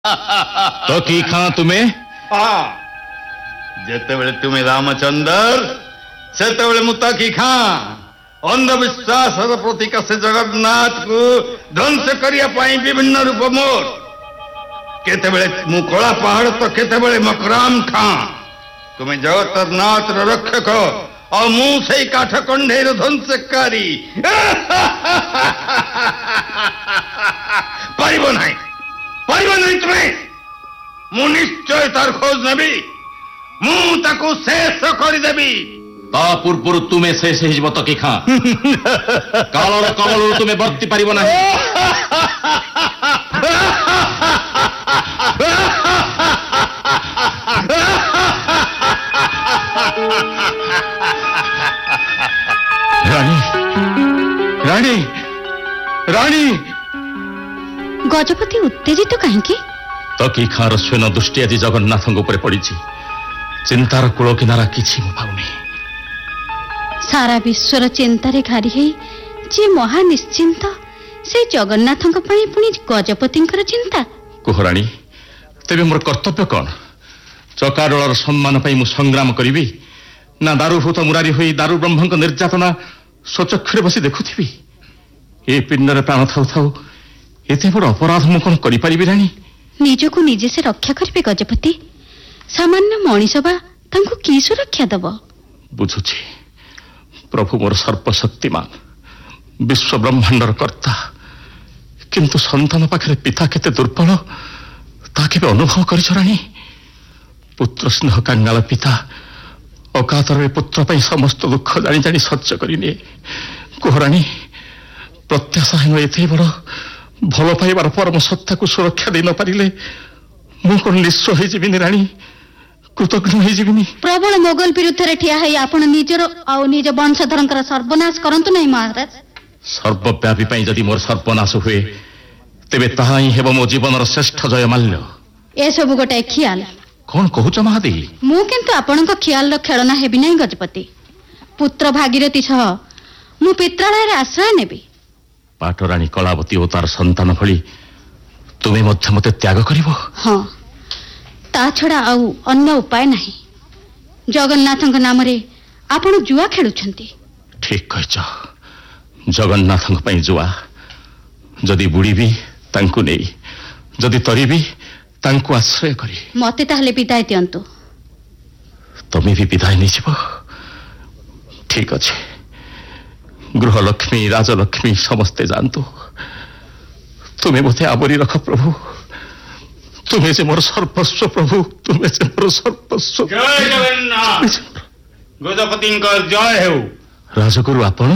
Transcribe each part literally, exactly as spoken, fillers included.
तो की खां तुम्हें जेतेबेले तुम्हें रामचंद्र सेतेबेले मुता की खां अंधविश्वास प्रतीक से जगन्नाथ को ध्वंस करने विभिन्न रूप मोर केतेबेले मु कला पहाड़ तो केतेबेले मकराम खां तुम्हें जगतनाथ रक्षक और मु से काठ कंढेर ध्वंसकारी पारिब नहीं पारिब नहीं तुम्हें मु निश्चय तार खोज नेबी मु ताको शेष करदेवी ता पूर्व तुम्हें शेष हो तो कि खां काल कमल तुम्हें बर्ती पार ना रानी रानी रानी गजपति उत्तेजित कहीं तो कि खार स्वयं दृष्टि आज जगन्नाथ पड़ी चिंतार कूल किनारा किसी पाऊनी सारा विश्वर चिंतार घारी है जे महा निश्चिंत से जगन्नाथ पुणी गजपति चिंता कुहराणी तेरे मोर कर्तव्य कौन चकाडोलर सम्मान मु संग्राम करी ना दारूभूत मुरारी हुई दारू ब्रह्म निर्यातना स्वचक्षुरे बसी देखुथी ए पिंडर प्राण थाउ थाउ एते बड़ अपराध मु कौन करी राणी निजको निजे से रक्षा करिवे गजपति सामान्य मनीषबा तांको की सुरक्षा दब बुझुछि प्रभु मोर सर्वशक्तिमान विश्व ब्रह्मांडर कर्ता किंतु संतान पाखरे पिता केते दुर्बल ताके अनुभव करिछरानी पुत्र स्नेह कांगाल पिता अकातर पुत्र पई समस्त दुख जानी जानी सच्च करिने कुहरानी प्रत्याशाहीन एते बड़ भल पाइबार परम सत्ता को सुरक्षा दे न पारिले मु कोन निस्व हो जीविनी रानी कृतज्ञ हो जीविनी प्रबल मोगल विरुद्ध रे ठिया है आपण निजर आ निज वंशधरंकर सर्वनाश करंतु नहीं महाराज सर्वव्यापी पई जदि मोर सर्वनाश हुए तेबे ताहा ही हेबो मो जीवनर श्रेष्ठ जय माल्य ए सब गोटे ख्याल कौन कहूच महादेवी मु किंतु आपणक ख्याल खेलना हेबी नहीं गजपति पुत्र भागीरथी सह मु पित्रालय रे आश्रय नेबी पाटराणी कलावती और तार संतान भली तुम्हें मध्य मते त्याग करिवो हां ता छड़ा आउ अन्य उपाय नहीं जगन्नाथଙ୍କ नाम रे आपण जुआ खेलुछंती ठीक कहछ जगन्नाथଙ୍କ पई जुआ जदि बुड़ी भी तांकु नेई जदि तरी भी तांकु आश्रय करी मते ताहले विदाय दियंतु तमे भी विदाय नै छिबो ठीक अछि गृहलक्ष्मी राजलक्ष्मी समस्ते जानतु तुम्हें मते आवरी रख प्रभु तुम्हें से मोर सर्वस्व प्रभु तुम्हें से मोर सर्वस्व जय जगन्नाथ गजपति जय हो राजगुरु आपण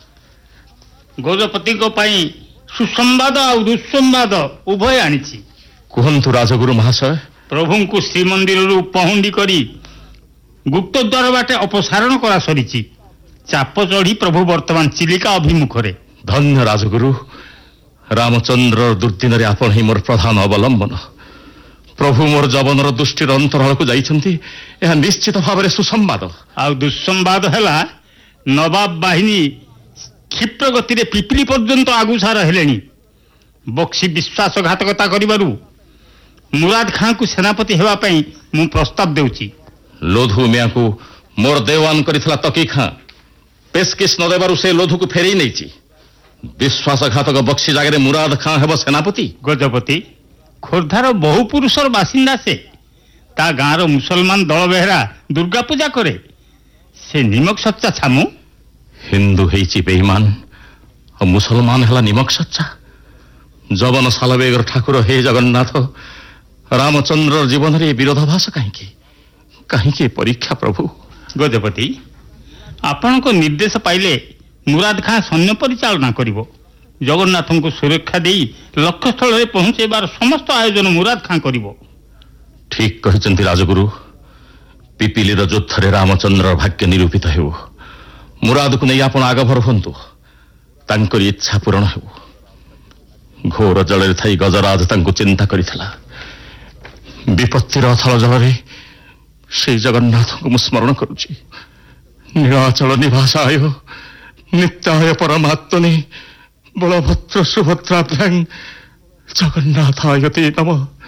गजपति को पाई सुसंवाद और दुस्संवाद उभय आनिछि कहतु राजगुरु महाशय प्रभु को श्रीमंदिर पहुंडी करी गुप्त द्वार बाटे अपसारण करा सरीछि चाप चढ़ी प्रभु वर्तमान चिलिका अभिमुखरे धन्य राजगुरु रामचंद्र दुर्दिन रे आपण ही मोर प्रधान अवलंबन प्रभु मोर जवनर दृष्टिर अंतराल को जाइछंती एहा निश्चित भाव सुसंवाद आ दुस्संवाद हैला नवाब बाहिनी क्षिप्र गति रे पिपिली पर्यंत आगुसार हेलेनी बक्सी विश्वासघातकता करिबारु मुराद खां को सेनापति हेबा पई मु प्रस्ताव देउची लोधु मिया को मोर देवान करिथला तकी खां पेशकिस न देबारु से लोधु को फेरी नैची विश्वासघातक बक्सी जागे मुराद खां हेब सेनापति गजपति खोर्धार बहु पुरुषर बासिंदा से ता गाँर मुसलमान दल बेहरा दुर्गा पूजा करे से निमक सच्चा छामु हिंदू हेची बेईमान और मुसलमान हला निमक सच्चा जवन सालवेगर ठाकुर हे जगन्नाथ रामचंद्र जीवन रे विरोधाभास कहीं कहीं परीक्षा प्रभु गजपति आपण को निर्देश पाइले मुराद खां सैन्य परिचालना करिवो जगन्नाथ को सुरक्षा देई लक्ष्य स्थल रे पहुंचेबार समस्त आयोजन मुराद खां करिवो ठीक कहचंती राजगुरु पिपिलीर युद्धरे रामचंद्र भाग्य निरूपित हेउ मुराद को नहीं आपण आगभर हंतु तांकरी इच्छा पूर्ण हेउ घोर जल थी गजराज तांको चिंता करिथला विपत्तिर अथल जल से जगन्नाथ को स्मरण करुची नीलाचल निवासाय नित्याय परमात्मने बलभद्र सुभद्राभ्यां जगन्नाथाय ते नमः।